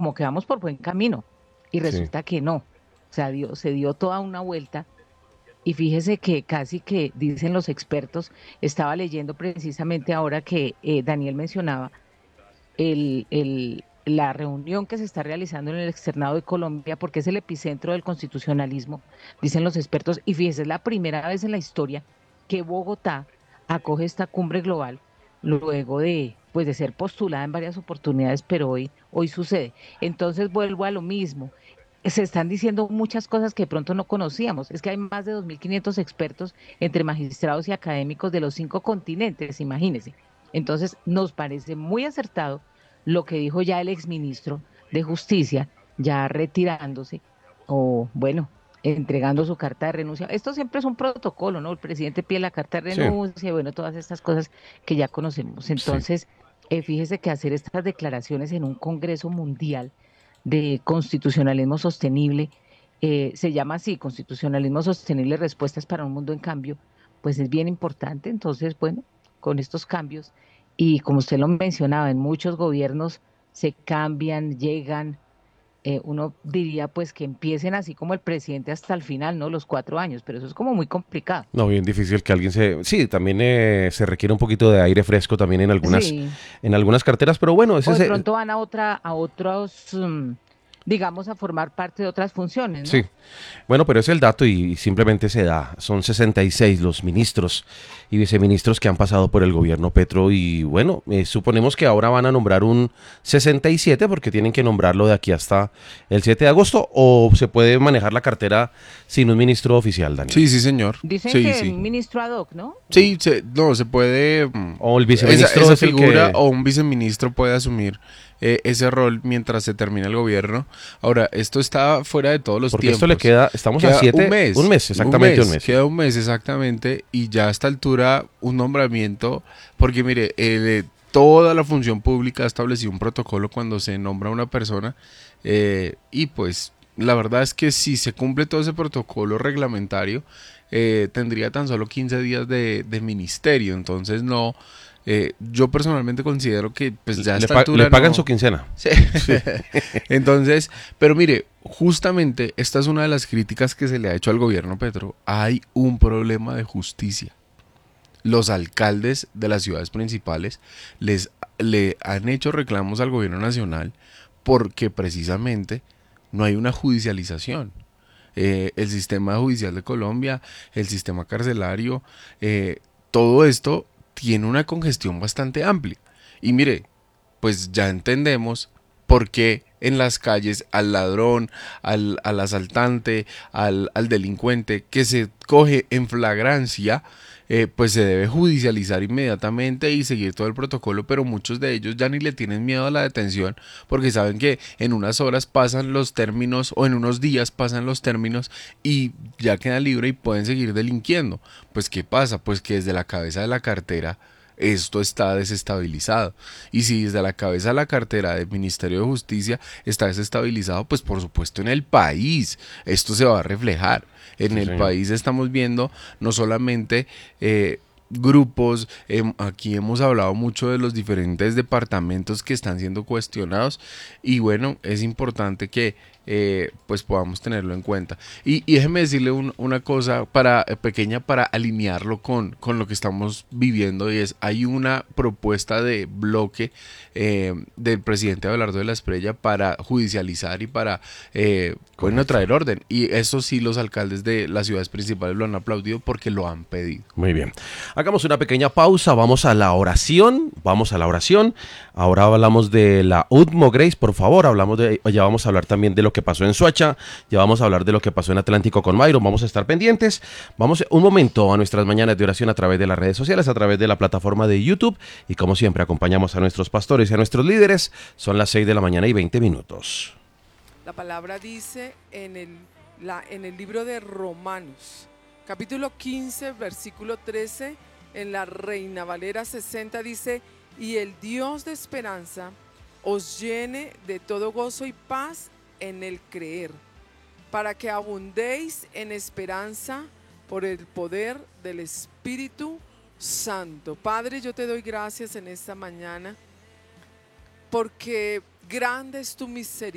como que vamos por buen camino. Y Sí. resulta que no. O sea, se dio toda una vuelta y fíjese que casi que dicen los expertos, estaba leyendo precisamente ahora que Daniel mencionaba la reunión que se está realizando en el externado de Colombia, porque es el epicentro del constitucionalismo, dicen los expertos, y fíjese, es la primera vez en la historia que Bogotá acoge esta cumbre global luego pues, de ser postulada en varias oportunidades, pero hoy sucede. Entonces vuelvo a lo mismo. Se están diciendo muchas cosas que de pronto no conocíamos. Es que hay más de 2.500 expertos entre magistrados y académicos de los 5 continentes, imagínense. Entonces, nos parece muy acertado lo que dijo ya el exministro de Justicia, ya retirándose, o bueno, entregando su carta de renuncia. Esto siempre es un protocolo, ¿no? El presidente pide la carta de Sí, renuncia, bueno, todas estas cosas que ya conocemos. sí. Entonces, fíjese que hacer estas declaraciones en un Congreso Mundial de Constitucionalismo Sostenible, se llama así, Constitucionalismo Sostenible, Respuestas para un Mundo en Cambio, pues es bien importante. Entonces, bueno, con estos cambios y como usted lo mencionaba, en muchos gobiernos se cambian, llegan, uno diría pues que empiecen así como el presidente hasta el final, ¿no? Los 4 años, pero eso es como muy complicado. No, bien difícil que alguien se... Sí, también se requiere un poquito de aire fresco también Sí, en algunas carteras, pero bueno, o de pronto van a otros, digamos, a formar parte de otras funciones, sí. ¿no? Bueno, pero es el dato y simplemente se da. Son 66 los ministros y viceministros que han pasado por el gobierno Petro y bueno, suponemos que ahora van a nombrar un 67 porque tienen que nombrarlo de aquí hasta el 7 de agosto o se puede manejar la cartera sin un ministro oficial, Daniel. Sí, sí, señor. Dicen Sí, que sí. un ministro ad hoc, ¿no? Sí, no, se puede, O el esa, viceministro esa es el figura que... o un viceministro puede asumir ese rol mientras se termina el gobierno. Ahora, esto está fuera de todos los Porque esto le tiempos. queda, estamos a Queda 7, un mes, exactamente un mes. Sí. queda un mes exactamente y ya a esta altura un nombramiento, porque mire, toda la función pública ha establecido un protocolo cuando se nombra una persona y pues la verdad es que si se cumple todo ese protocolo reglamentario, tendría tan solo 15 días de ministerio, entonces no, yo personalmente considero que pues ya a esta Le altura pagan su no. quincena. Sí. Sí. Entonces, pero mire, justamente esta es una de las críticas que se le ha hecho al gobierno Petro. Hay un problema de justicia. Los alcaldes de las ciudades principales le han hecho reclamos al gobierno nacional porque precisamente no hay una judicialización. El sistema judicial de Colombia, el sistema carcelario, todo esto tiene una congestión bastante amplia. Y mire, pues ya entendemos por qué en las calles al ladrón, al asaltante, al delincuente que se coge en flagrancia, pues se debe judicializar inmediatamente y seguir todo el protocolo, pero muchos de ellos ya ni le tienen miedo a la detención porque saben que en unas horas pasan los términos o en unos días pasan los términos y ya quedan libre y pueden seguir delinquiendo. Pues ¿qué pasa? Pues que desde la cabeza de la cartera esto está desestabilizado. Y si desde la cabeza de la cartera del Ministerio de Justicia está desestabilizado, pues por supuesto en el país esto se va a reflejar. En Sí, el señor. país estamos viendo no solamente grupos, aquí hemos hablado mucho de los diferentes departamentos que están siendo cuestionados y bueno, es importante que pues podamos tenerlo en cuenta. Y déjeme decirle una cosa para, pequeña para alinearlo con lo que estamos viviendo y es, hay una propuesta de bloque del presidente Abelardo de la Espriella para judicializar y para, bueno, Correcto. traer orden. Y eso sí los alcaldes de las ciudades principales lo han aplaudido porque lo han pedido. Muy bien. Hagamos una pequeña pausa, vamos a la oración, vamos a la oración. Ahora hablamos de la UTMO Grace, por favor, ya vamos a hablar también de lo que pasó en Soacha, ya vamos a hablar de lo que pasó en Atlántico con Mayron, vamos a estar pendientes. Vamos un momento a nuestras mañanas de oración a través de las redes sociales, a través de la plataforma de YouTube y como siempre acompañamos a nuestros pastores y a nuestros líderes. Son las 6 de la mañana y 20 minutos. La palabra dice en el libro de Romanos, capítulo 15, versículo 13, en la Reina Valera 60 dice, y el Dios de esperanza os llene de todo gozo y paz en el creer, para que abundéis en esperanza por el poder del Espíritu Santo. Padre, yo te doy gracias en esta mañana, porque grande es tu misericordia.